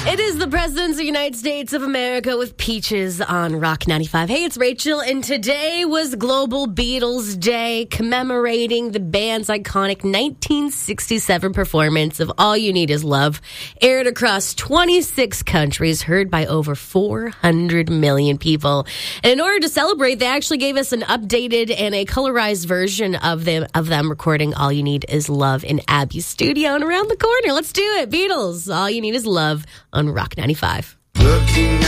It is the Presidents of the United States of America with Peaches on Rock 95. Hey, it's Rachel, and today was Global Beatles Day, commemorating the band's iconic 1967 performance of All You Need Is Love, aired across 26 countries, heard by over 400 million people. And in order to celebrate, they actually gave us an updated and a colorized version of them recording All You Need Is Love in Abbey's studio and around the corner. Let's do it. Beatles, All You Need Is Love on Rock 95. Looking